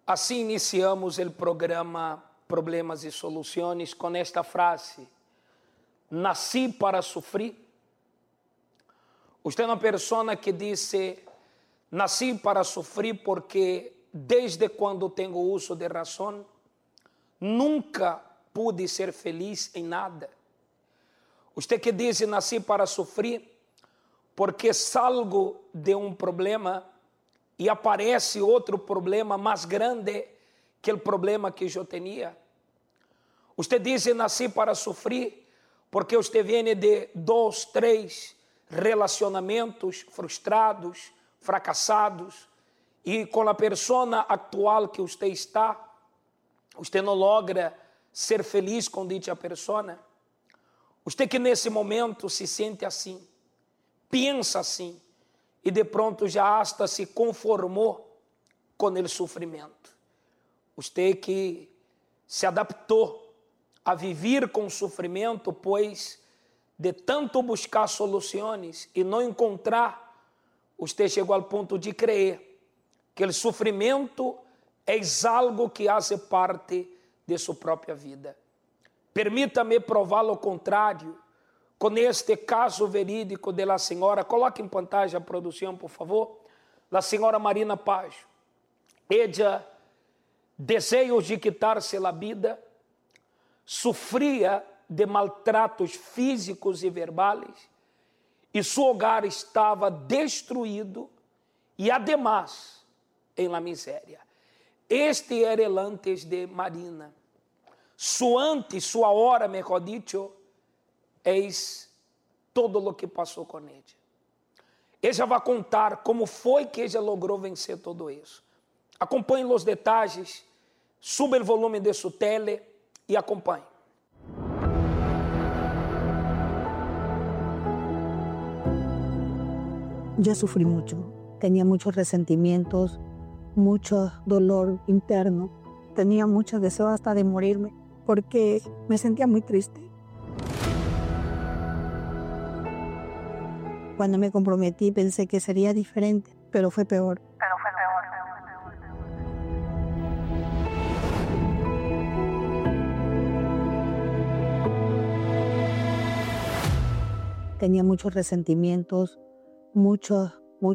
Assim iniciamos o programa Problemas e Soluções com esta frase: nasci para sofrer. Usted é uma pessoa que disse: nasci para sofrer porque desde quando tenho uso de razão, nunca pude ser feliz em nada. Usted que diz: nasci para sofrer porque salgo de um problema e aparece outro problema mais grande que o problema que eu tinha. Usted diz: nasci para sofrer porque usted vem de 2, 3 relacionamentos frustrados, fracassados, e com a pessoa atual que usted está, usted não logra ser feliz com dicha pessoa. Usted que nesse momento se sente assim, pensa assim, e de pronto já hasta se conformou com o sofrimento. Usted que se adaptou a viver com sofrimento, pois de tanto buscar soluções e não encontrar, usted chegou ao ponto de crer que o sofrimento é algo que faz parte de sua própria vida. Permita-me provar o contrário com este caso verídico da senhora. Coloque em pantalla a produção, por favor. A senhora Marina Paz. Ella, desejos de quitar-se a vida, sofria de maltratos físicos e verbais, e seu hogar estava destruído e, además, em la miséria. Este era el antes de Marina. Su antes, sua hora, mejor dicho, eis todo o que passou com ela. Ella vai contar como foi que ella logrou vencer todo isso. Acompanhe os detalhes, suba o volume de sua tele e acompanhe. Yo sufrí mucho, tenía muchos resentimientos, mucho dolor interno, tenía mucho deseo hasta de morirme, porque me sentía muy triste. Cuando me comprometí pensé que sería diferente, pero fue peor. Tenía muchos resentimientos, mucho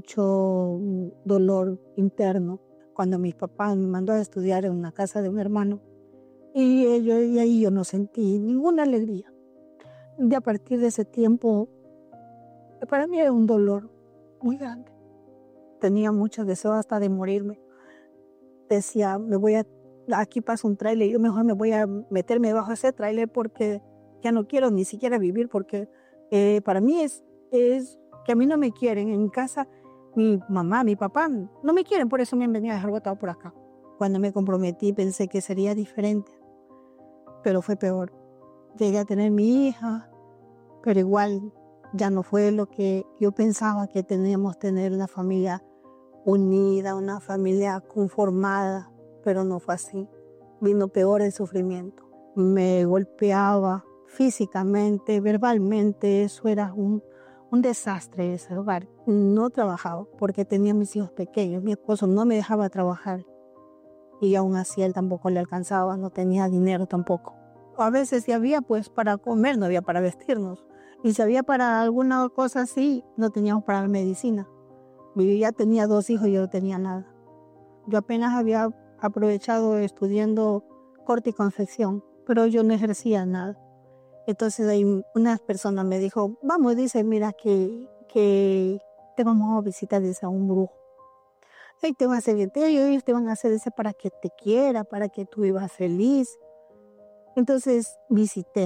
dolor interno. Cuando mi papá me mandó a estudiar en una casa de un hermano, y ahí yo no sentí ninguna alegría. De a partir de ese tiempo, para mí era un dolor muy grande. Tenía mucho deseo hasta de morirme. Decía, aquí pasa un tráiler, yo mejor me voy a meterme bajo ese tráiler porque ya no quiero ni siquiera vivir, porque para mí es que a mí no me quieren. En mi casa, mi mamá, mi papá no me quieren, por eso me han venido a dejar botado por acá. Cuando me comprometí pensé que sería diferente, pero fue peor. Llegué a tener mi hija, pero igual ya no fue lo que yo pensaba que teníamos tener, una familia unida, una familia conformada, pero no fue así. Vino peor el sufrimiento. Me golpeaba físicamente, verbalmente, eso era un desastre ese hogar. No trabajaba porque tenía mis hijos pequeños, mi esposo no me dejaba trabajar y aún así él tampoco le alcanzaba, no tenía dinero tampoco. A veces si había pues para comer, no había para vestirnos, y si había para alguna cosa así, no teníamos para la medicina. Yo ya tenía 2 hijos y yo no tenía nada. Yo apenas había aprovechado estudiando corte y confección, pero yo no ejercía nada. Entonces ahí una persona me dijo, vamos, dice, mira que te vamos a visitar, dice, a un brujo. Y te van a hacer bien, ellos te van a hacer ese para que te quiera, para que tú vivas feliz. Entonces visité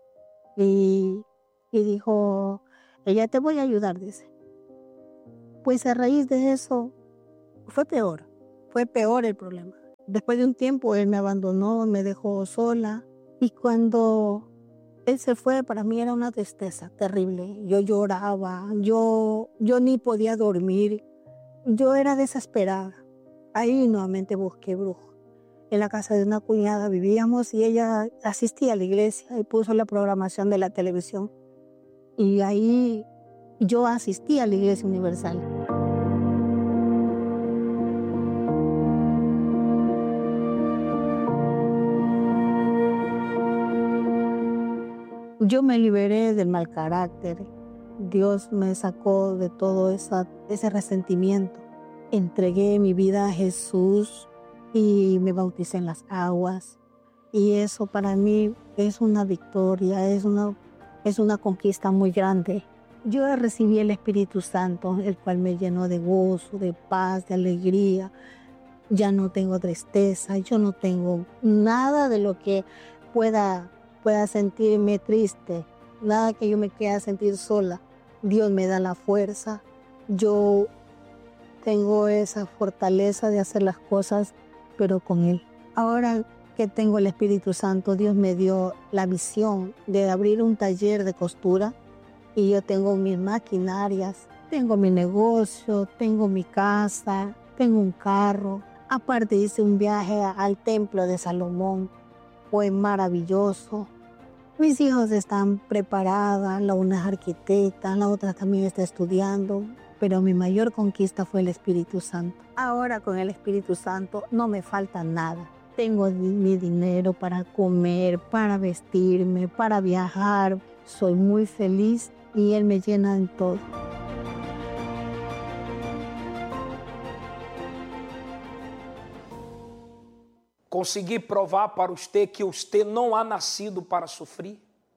y dijo, ella te voy a ayudar, dice. Pues a raíz de eso fue peor el problema. Después de un tiempo él me abandonó, me dejó sola, y cuando él se fue, para mí era una tristeza terrible. Yo lloraba, yo ni podía dormir, yo era desesperada. Ahí nuevamente busqué brujo. En la casa de una cuñada vivíamos y ella asistía a la iglesia y puso la programación de la televisión. Y ahí yo asistí a la Iglesia Universal. Yo me liberé del mal carácter. Dios me sacó de todo ese resentimiento. Entregué mi vida a Jesús y me bauticé en las aguas. Y eso para mí es una victoria, es una conquista muy grande. Yo recibí el Espíritu Santo, el cual me llenó de gozo, de paz, de alegría. Ya no tengo tristeza, yo no tengo nada de lo que pueda sentirme triste, nada que yo me quiera sentir sola. Dios me da la fuerza. Yo tengo esa fortaleza de hacer las cosas, pero con Él. Ahora que tengo el Espíritu Santo, Dios me dio la visión de abrir un taller de costura y yo tengo mis maquinarias, tengo mi negocio, tengo mi casa, tengo un carro. Aparte hice un viaje al templo de Salomón, fue maravilloso. Mis hijos están preparadas, la una es arquitecta, la otra también está estudiando, pero mi mayor conquista fue el Espíritu Santo. Ahora con el Espíritu Santo no me falta nada. Tengo mi dinero para comer, para vestirme, para viajar. Soy muy feliz y Él me llena en todo. Consegui provar para usted que usted não ha nascido para sofrer?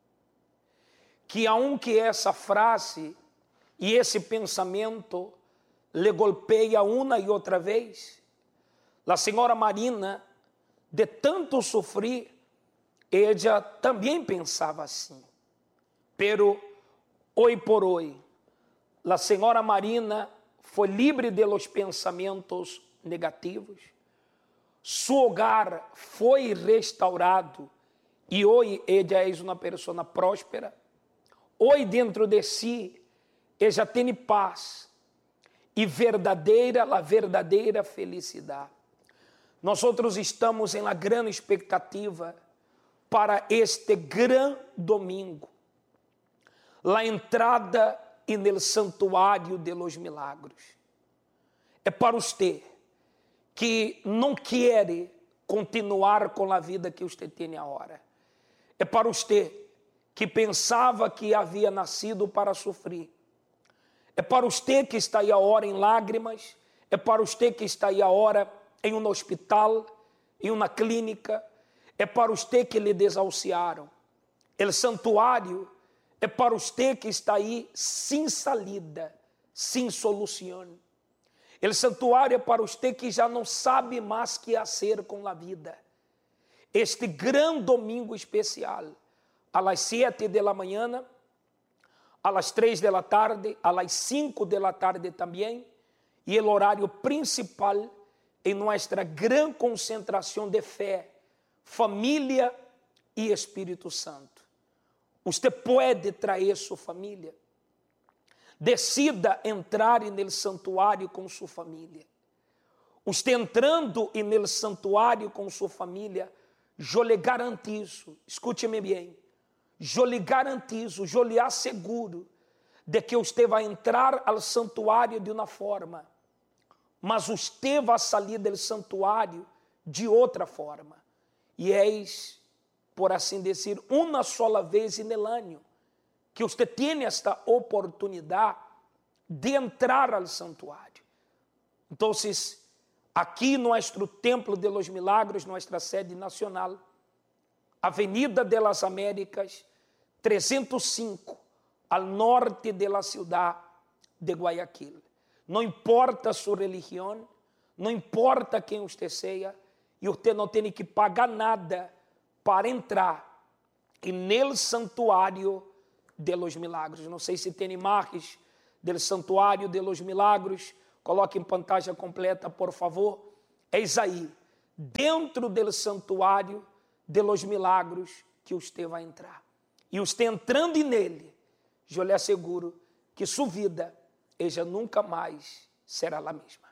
Que aunque essa frase e esse pensamento lhe golpeia uma e outra vez, a senhora Marina, de tanto sofrer, ella também pensava assim. Pero, hoy por hoy, a senhora Marina foi livre de los pensamentos negativos, su hogar foi restaurado e hoje ella é uma pessoa próspera. Hoje dentro de si, ella tem paz e a verdadeira felicidade. Nós estamos em la grande expectativa para este gran domingo, la entrada en el santuário de los milagros. É para você que não quer continuar com a vida que você tem agora. É para você que pensava que havia nascido para sofrer. É para você que está aí agora em lágrimas. É para você que está aí agora em um hospital, em uma clínica. É para você que lhe desahuciaram. O santuário é para você que está aí sem salida, sem solução. O santuário é para você que já não sabe mais o que fazer com a vida. Este grande domingo especial, às 7 da manhã, às 3 da tarde, às 5 da tarde também, e o horário principal em nossa grande concentração de fé, família e Espírito Santo. Você pode trazer sua família. Decida entrar no santuário com sua família. Você entrando no santuário com sua família, eu lhe garantizo, escute-me bem, eu lhe garantizo, eu lhe asseguro de que você vai entrar ao santuário de uma forma, mas você vai sair do santuário de outra forma. E eis, por assim dizer, uma sola vez no ano, que você tem esta oportunidade de entrar ao santuário. Então, aqui no nosso Templo de los Milagros, nossa sede nacional, Avenida de las Américas, 305, ao norte da cidade de Guayaquil. Não importa sua religião, não importa quem você seja, e você não tem que pagar nada para entrar no santuário de los Milagros. Não sei se tem imagens do santuário de los Milagros. Coloque em pantalla completa, por favor. Eis aí, dentro do santuário de los Milagros, que você vai entrar. E você entrando nele, eu lhe asseguro que sua vida, ella nunca mais será a mesma.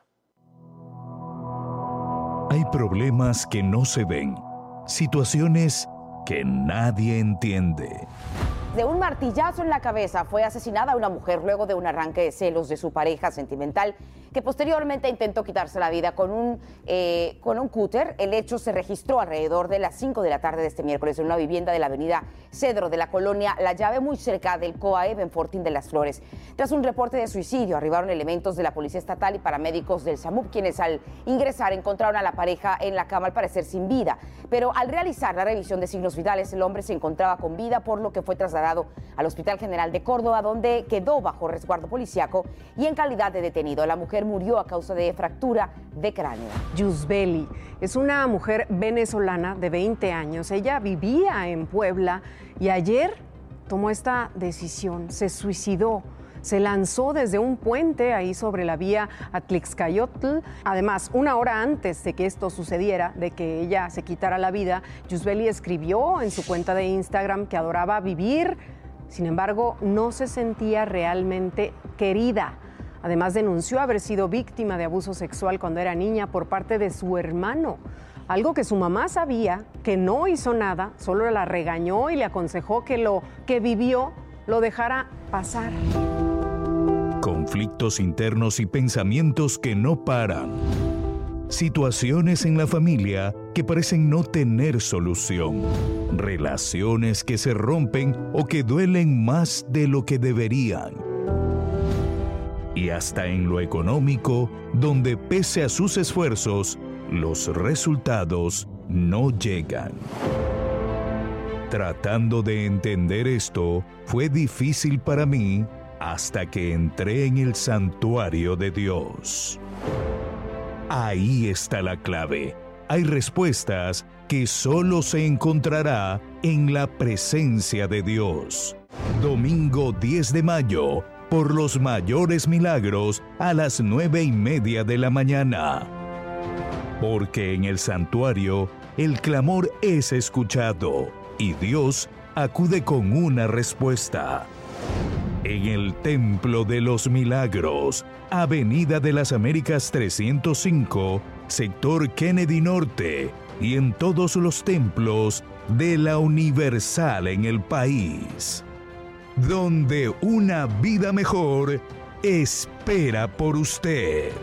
Hay problemas que no se ven, situaciones que nadie entiende. De un martillazo en la cabeza fue asesinada una mujer luego de un arranque de celos de su pareja sentimental. que posteriormente intentó quitarse la vida con un cúter. El hecho se registró alrededor de las 5 de la tarde de este miércoles en una vivienda de la avenida Cedro de la colonia La Llave, muy cerca del COAE Benfortín de las Flores. Tras un reporte de suicidio, arribaron elementos de la Policía Estatal y paramédicos del SAMUR, quienes al ingresar encontraron a la pareja en la cama, al parecer sin vida. Pero al realizar la revisión de signos vitales, el hombre se encontraba con vida, por lo que fue trasladado al Hospital General de Córdoba, donde quedó bajo resguardo policiaco y en calidad de detenido. La mujer murió a causa de fractura de cráneo. Yusbeli es una mujer venezolana de 20 años. Ella vivía en Puebla y ayer tomó esta decisión, se suicidó. Se lanzó desde un puente ahí sobre la vía Atlixcayotl. Además, una hora antes de que esto sucediera, de que ella se quitara la vida, Yusbeli escribió en su cuenta de Instagram que adoraba vivir. Sin embargo, no se sentía realmente querida. Además, denunció haber sido víctima de abuso sexual cuando era niña por parte de su hermano. Algo que su mamá sabía, que no hizo nada, solo la regañó y le aconsejó que lo que vivió lo dejara pasar. Conflictos internos y pensamientos que no paran. Situaciones en la familia que parecen no tener solución. Relaciones que se rompen o que duelen más de lo que deberían. Y hasta en lo económico, donde pese a sus esfuerzos, los resultados no llegan. Tratando de entender esto, fue difícil para mí hasta que entré en el santuario de Dios. Ahí está la clave. Hay respuestas que solo se encontrará en la presencia de Dios. Domingo 10 de mayo, por los mayores milagros, a las 9:30 de la mañana. Porque en el santuario, el clamor es escuchado y Dios acude con una respuesta. En el Templo de los Milagros, Avenida de las Américas 305, sector Kennedy Norte, y en todos los templos de la Universal en el país, donde una vida mejor espera por usted.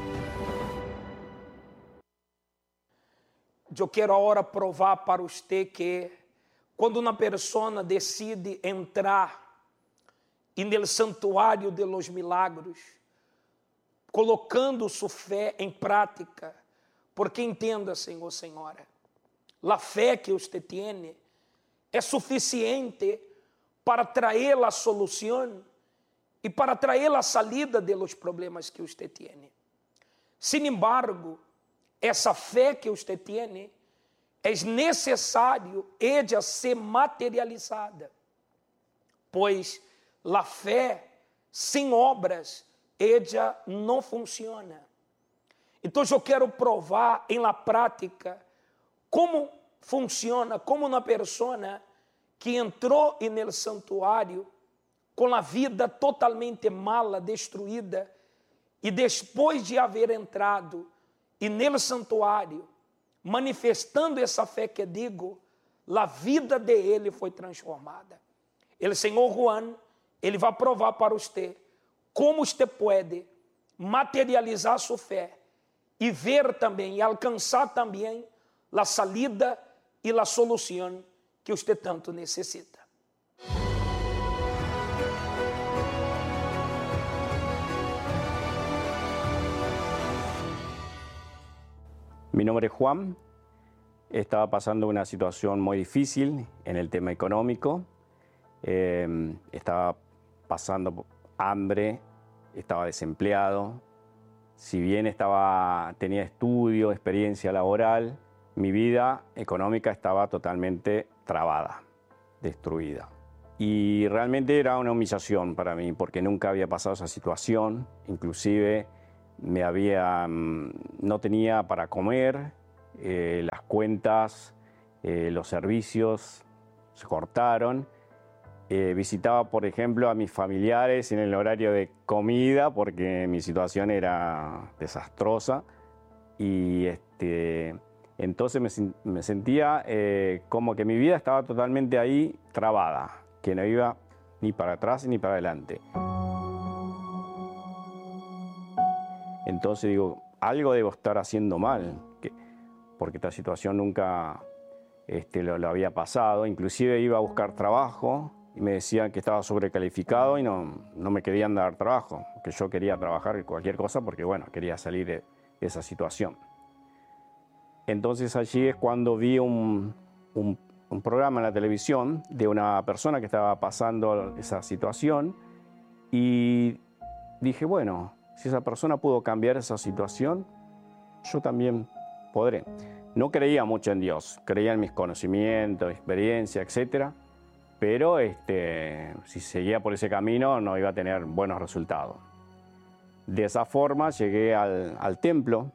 Eu quero agora provar para você que quando uma pessoa decide entrar no santuário de los milagros, colocando sua fé em prática, porque entenda, Senhor, Senhora, a fé que você tem é suficiente para trazer a solução e para trazer a salida de los problemas que você tem. Sin embargo, essa fé que você tem é necessário ela ser materializada, pois a fé sem obras ela não funciona. Então eu quero provar em la prática como funciona, como uma pessoa que entrou no santuário com a vida totalmente mala, destruída, e depois de haver entrado e no santuário, manifestando essa fé que digo, a vida de ele foi transformada. O Senhor Juan, ele vai provar para você como você pode materializar sua fé e ver também, e alcançar também a salida e a solução que você tanto necessita. Mi nombre es Juan, estaba pasando una situación muy difícil en el tema económico, estaba pasando hambre, estaba desempleado, si bien tenía estudio, experiencia laboral, mi vida económica estaba totalmente trabada, destruida. Y realmente era una humillación para mí porque nunca había pasado esa situación, inclusive no tenía para comer, las cuentas, los servicios se cortaron. Visitaba, por ejemplo, a mis familiares en el horario de comida porque mi situación era desastrosa y entonces me sentía como que mi vida estaba totalmente ahí trabada, que no iba ni para atrás ni para adelante. Entonces digo, algo debo estar haciendo mal, porque esta situación nunca lo había pasado. Inclusive iba a buscar trabajo y me decían que estaba sobrecalificado y no me querían dar trabajo, que yo quería trabajar en cualquier cosa porque, bueno, quería salir de esa situación. Entonces allí es cuando vi un programa en la televisión de una persona que estaba pasando esa situación y dije, bueno, si esa persona pudo cambiar esa situación, yo también podré. No creía mucho en Dios, creía en mis conocimientos, experiencia, etc. Pero si seguía por ese camino no iba a tener buenos resultados. De esa forma llegué al templo.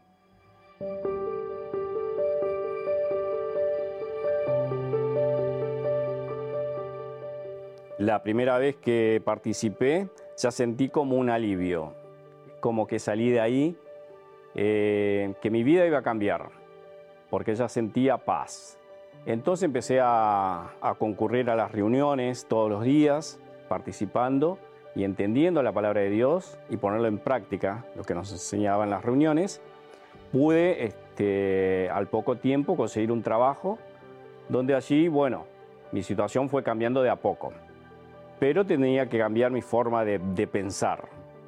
La primera vez que participé ya sentí como un alivio, como que salí de ahí, que mi vida iba a cambiar, porque ya sentía paz. Entonces empecé a concurrir a las reuniones todos los días, participando y entendiendo la palabra de Dios y ponerlo en práctica, lo que nos enseñaban las reuniones. Pude al poco tiempo conseguir un trabajo donde allí, bueno, mi situación fue cambiando de a poco. Pero tenía que cambiar mi forma de pensar.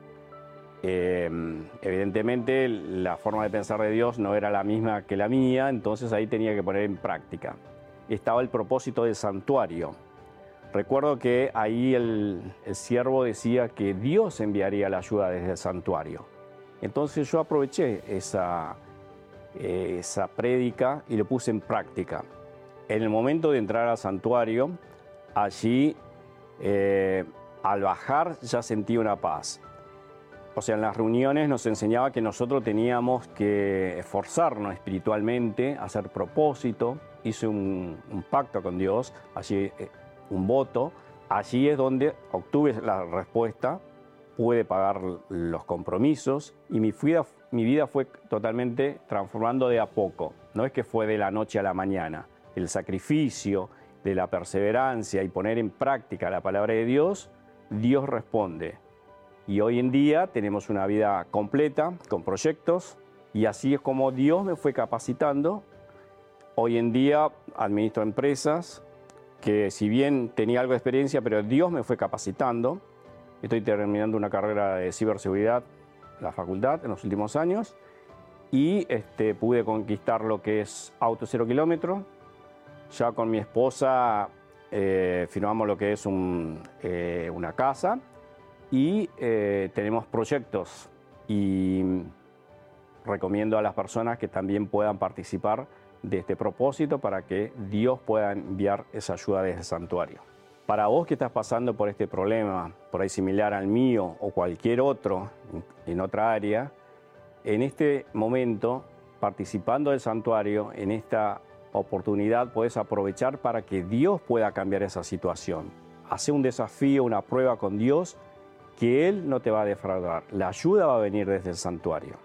Evidentemente la forma de pensar de Dios no era la misma que la mía, entonces ahí tenía que poner en práctica. Estaba el propósito del santuario. Recuerdo que ahí el siervo decía que Dios enviaría la ayuda desde el santuario. Entonces yo aproveché esa prédica y lo puse en práctica. En el momento de entrar al santuario, allí al bajar ya sentí una paz. O sea, en las reuniones nos enseñaba que nosotros teníamos que esforzarnos espiritualmente, hacer propósito. Hice un pacto con Dios, allí un voto. Allí es donde obtuve la respuesta, pude pagar los compromisos y mi vida fue totalmente transformando de a poco. No es que fue de la noche a la mañana. El sacrificio, de la perseverancia y poner en práctica la palabra de Dios, Dios responde. Y hoy en día tenemos una vida completa, con proyectos, y así es como Dios me fue capacitando. Hoy en día administro empresas, que si bien tenía algo de experiencia, pero Dios me fue capacitando. Estoy terminando una carrera de ciberseguridad en la facultad en los últimos años, y pude conquistar lo que es auto 0 kilómetro. Ya con mi esposa firmamos lo que es una casa y tenemos proyectos y recomiendo a las personas que también puedan participar de este propósito para que Dios pueda enviar esa ayuda desde el santuario. Para vos que estás pasando por este problema, por ahí similar al mío o cualquier otro en otra área, en este momento, participando del santuario, en esta oportunidad puedes aprovechar para que Dios pueda cambiar esa situación. Hace un desafío, una prueba con Dios, que Él no te va a defraudar. La ayuda va a venir desde el santuario.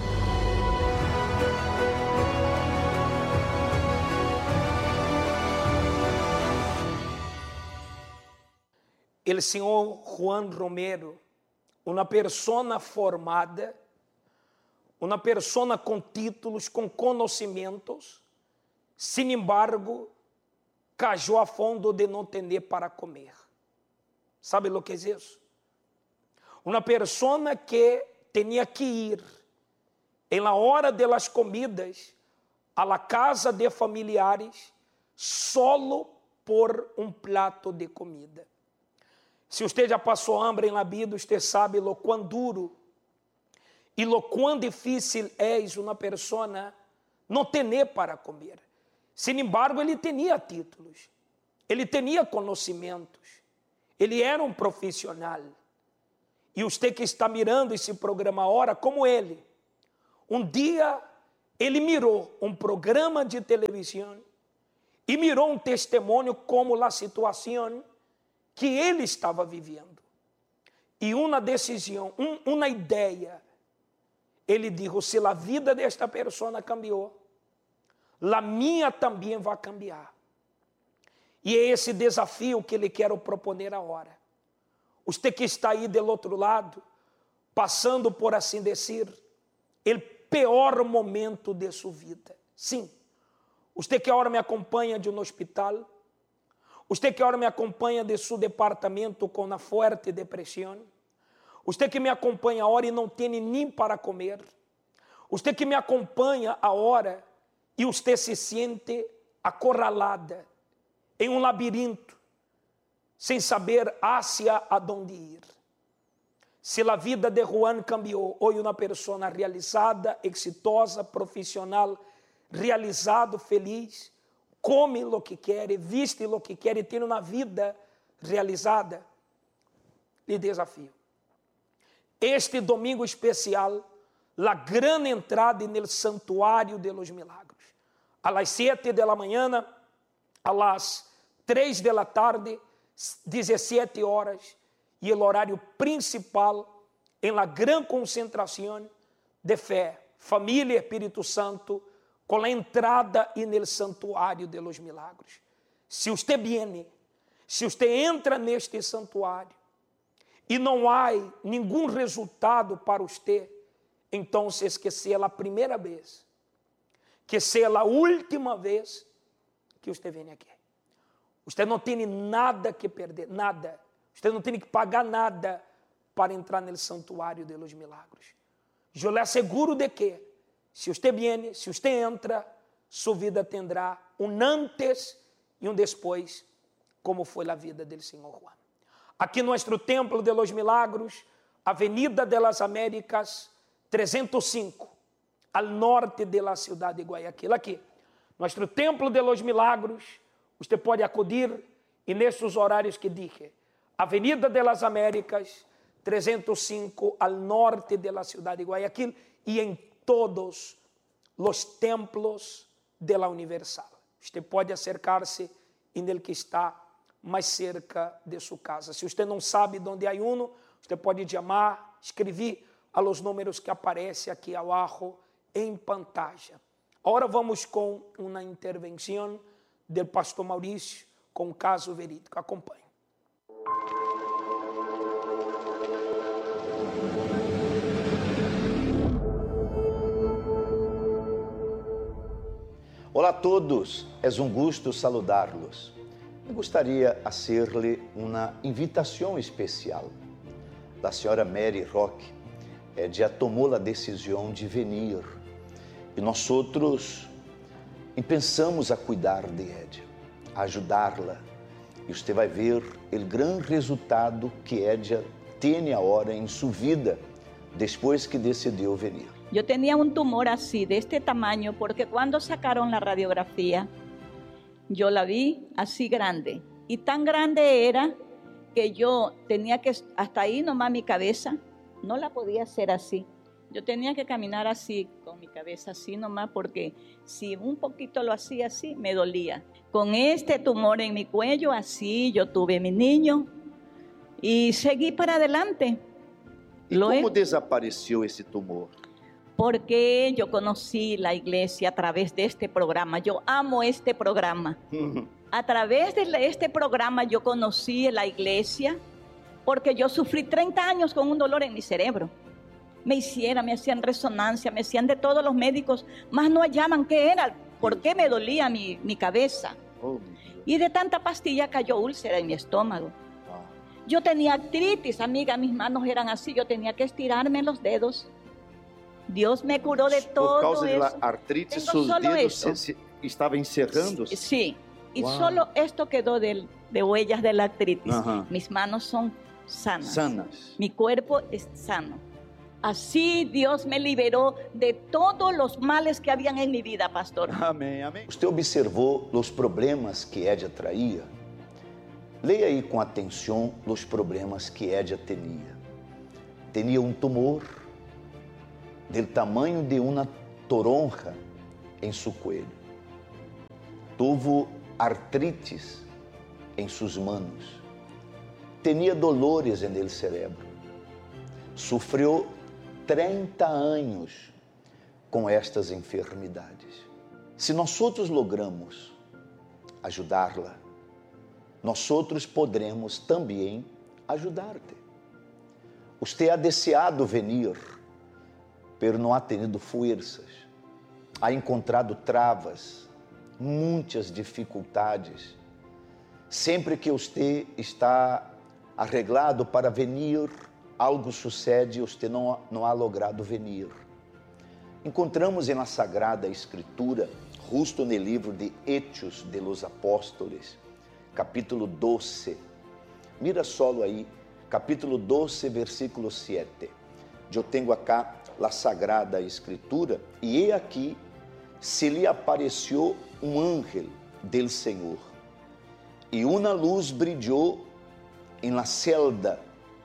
El señor Juan Romero, una persona formada, una persona con títulos, con conocimientos, sin embargo, cayó a fondo de no tener para comer. ¿Sabe lo que es eso? Una persona que tenía que ir en la hora de las comidas a la casa de familiares solo por un plato de comida. Se usted já passou hambre en la vida, usted sabe lo cuán duro e lo cuán difícil es una persona no tener para comer. Sin embargo, ele tinha títulos, ele tinha conhecimentos, ele era um profissional. E você que está mirando esse programa agora, como ele, um dia ele mirou um programa de televisão e mirou um testemunho como a situação que ele estava vivendo. E uma decisão, uma ideia, ele disse, se a vida desta pessoa cambiou, a minha também vai cambiar. E é esse desafio que ele quer proponer agora. Você que está aí do outro lado, passando por assim dizer, o pior momento de sua vida. Sim, você que agora me acompanha de um hospital, você que agora me acompanha de seu departamento com uma forte depressão, você que me acompanha agora e não tem nem para comer, você que me acompanha agora e você se sente acorralada em um labirinto, sem saber hacia onde ir. Se a vida de Juan cambiou, hoje uma pessoa realizada, exitosa, profissional, realizado, feliz, come o que quer, viste o que quer e tem uma vida realizada. Lhe desafio. Este domingo especial, a grande entrada no santuário de los milagros. A las 7 da manhã, a las 3 da tarde, 17 horas, e o horário principal em la gran concentração de fé, família e Espírito Santo, com a entrada no santuário de los milagros. Se você viene, se você entra neste santuário e não há nenhum resultado para você, então que seja a primeira vez, que seja a última vez que você vem aqui. Você não tem nada que perder, nada. Você não tem que pagar nada para entrar no santuário de los milagros. Eu lhe asseguro de que, se você viene, se você entra, sua vida terá um antes e um depois, como foi a vida do Senhor Juan. Aqui no nosso Templo de los Milagros, Avenida de las Américas, 305, al norte de la ciudad de Guayaquil. Aqui, nosso Templo de los Milagros, você pode acudir e nesses horários que dije, Avenida de las Américas, 305, al norte de la ciudad de Guayaquil, e em todos os templos de la Universal. Você pode acercar-se em el que está mais cerca de sua casa. Se você não sabe onde há um, você pode chamar, escrever a los números que aparecem aqui abaixo em pantalla. Agora vamos com uma intervenção do pastor Maurício com um caso verídico. Acompanhe. Olá a todos, é um gosto saludá-los. Eu gostaria de fazer-lhe uma invitação especial. A senhora Mary Roque já tomou a decisão de vir e nós outros pensamos a cuidar de Edia, a ajudá-la. E você vai ver o grande resultado que Edia tem agora em sua vida depois que decidiu vir. Yo tenía un tumor así, de este tamaño, porque cuando sacaron la radiografía, yo la vi así grande. Y tan grande era que yo tenía que, hasta ahí nomás mi cabeza, no la podía hacer así. Yo tenía que caminar así, con mi cabeza así nomás, porque si un poquito lo hacía así, me dolía. Con este tumor en mi cuello, así, yo tuve mi niño y seguí para adelante. E como desapareceu esse tumor? Porque yo conocí la iglesia a través de este programa. Yo amo este programa. A través de este programa yo conocí la iglesia porque yo sufrí 30 años con un dolor en mi cerebro. Me hacían resonancia, me hacían de todos los médicos, mas no hallaban qué era, por qué me dolía mi cabeza. Y de tanta pastilla cayó úlcera en mi estómago. Yo tenía artritis, amiga, mis manos eran así, yo tenía que estirarme los dedos. Dios me curó de todo eso. Por causa da artrite, seus dedos se estavam encerrando? Sí, y solo esto quedó de huellas de la artritis. Mis manos son sanas. Mi cuerpo es sano. Así Dios me liberó de todos los males que habían en mi vida, pastor. Amém, amém. Você observou os problemas que Edia traía? Leia aí com atenção os problemas que Edia tinha. Tinha um tumor do tamanho de uma toronja em seu coelho. Tuvo artrites em suas manos. Tinha dolores en el cerebro. Sofreu 30 anos com estas enfermidades. Se nós outros logramos ajudá-la, nós outros poderemos também ajudar-te. Você ha deseado venir, pero não ha tenido forças, ha encontrado travas, muitas dificuldades. Sempre que você está arreglado para venir, algo sucede e você não ha logrado venir. Encontramos na Sagrada Escritura, justo no livro de Hechos de los Apóstoles, capítulo 12. Mira solo aí, capítulo 12, versículo 7. Eu tenho acá a Sagrada Escritura e aqui se lhe apareceu um ángel del Senhor e uma luz brilhou em la celda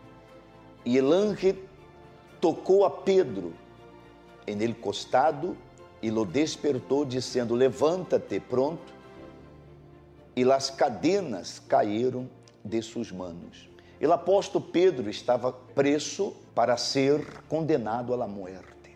e o ángel tocou a Pedro en el costado e lo despertou dizendo: levanta-te pronto, e las cadenas caíram de suas manos. O apóstolo Pedro estava preso para ser condenado à la muerte,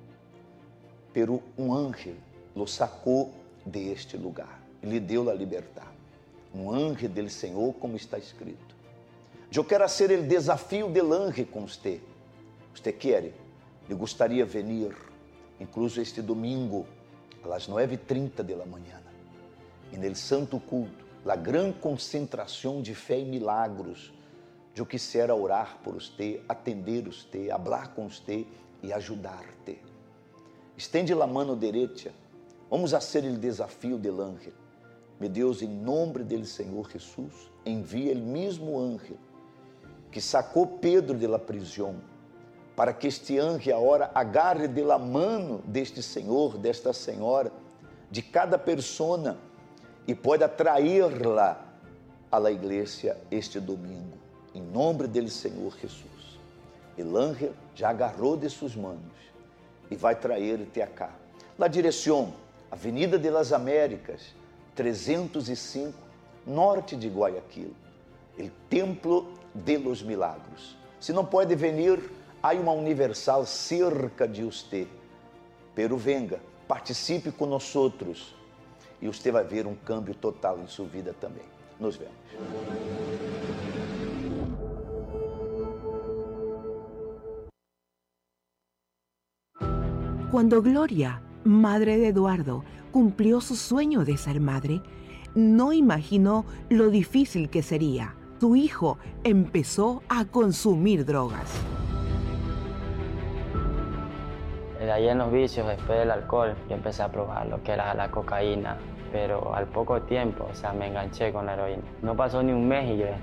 pero um ángel lo sacou de este lugar e lhe deu a liberdade. Um ángel del Senhor, como está escrito. Eu quero ser o desafio del ángel com você. Você quer? Eu gostaria de venir, incluso este domingo, às 9h30 da manhã, no santo culto, a grande concentração de fé e milagros. Eu quisera orar por você, atender você, falar com você e ajudar-te. Estende a mão direita. Vamos fazer o desafio del ángel. Meu Deus, em nome do Senhor Jesus, envia o mesmo ángel que sacou Pedro de la prisão, para que este ángel agora agarre de la mano deste senhor, desta senhora, de cada persona e pode atraí-la à la igreja este domingo, em nome do Senhor Jesus. O ángel já agarrou de suas mãos e vai trazer-te acá. Na direção, Avenida de las Américas, 305, norte de Guayaquil, o Templo de los Milagros. Se não pode venir, há uma universal cerca de você. Pero venga, participe conosco e você vai ver um câmbio total em sua vida também. Nos vemos. Cuando Gloria, madre de Eduardo, cumplió su sueño de ser madre, no imaginó lo difícil que sería. Su hijo empezó a consumir drogas. De ahí en los vicios, después del alcohol, yo empecé a probar lo que era la cocaína, pero al poco tiempo, me enganché con la heroína. No pasó ni un mes y yo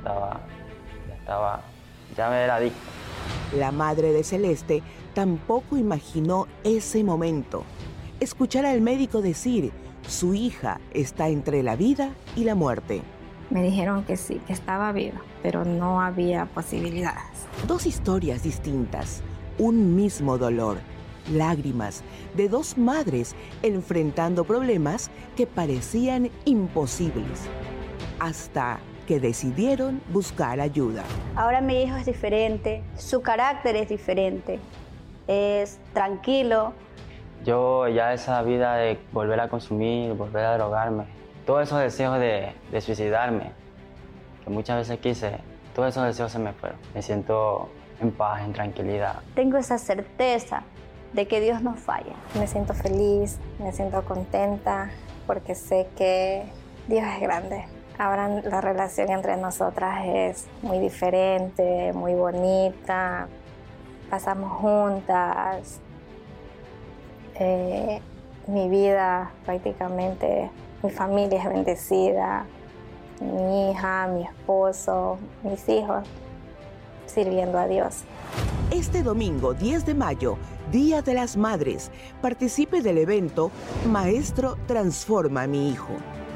ya me era adicto. La madre de Celeste tampoco imaginó ese momento. Escuchar al médico decir, su hija está entre la vida y la muerte. Me dijeron que sí, que estaba viva, pero no había posibilidades. Dos historias distintas, un mismo dolor, lágrimas de dos madres enfrentando problemas que parecían imposibles, hasta que decidieron buscar ayuda. Ahora mi hijo es diferente, su carácter es diferente, es tranquilo. Yo ya esa vida de volver a consumir, volver a drogarme, todos esos deseos de suicidarme, que muchas veces quise, todos esos deseos se me fueron. Me siento en paz, en tranquilidad. Tengo esa certeza de que Dios no falla. Me siento feliz, me siento contenta, porque sé que Dios es grande. Ahora la relación entre nosotras es muy diferente, muy bonita. Pasamos juntas. Mi vida prácticamente, mi familia es bendecida. Mi hija, mi esposo, mis hijos, sirviendo a Dios. Este domingo 10 de mayo, Día de las Madres, participe del evento Maestro Transforma a mi Hijo.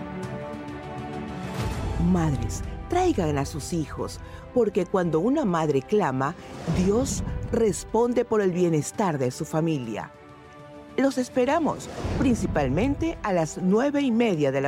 Madres, traigan a sus hijos, porque cuando una madre clama, Dios responde por el bienestar de su familia. Los esperamos, principalmente a las 9:30 de la